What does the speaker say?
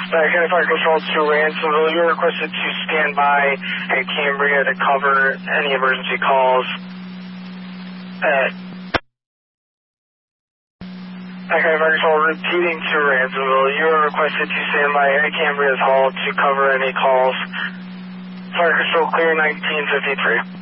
County Fire Control to Ransomville, you're requested to stand by at Cambria to cover any emergency calls. County Fire Control repeating to Ransomville, you are requested to stand by at Cambria's Hall to cover any calls. Fire Control clear 1953.